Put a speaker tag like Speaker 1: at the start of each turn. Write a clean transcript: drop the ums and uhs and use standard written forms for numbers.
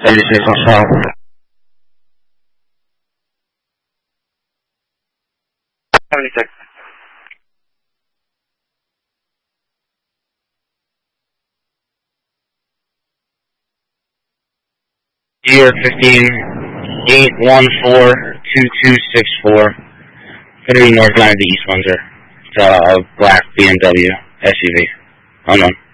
Speaker 1: 36 on South. Year 15-814-2264. Gonna be north line of the East Windsor. It's a black BMW SUV. Unknown.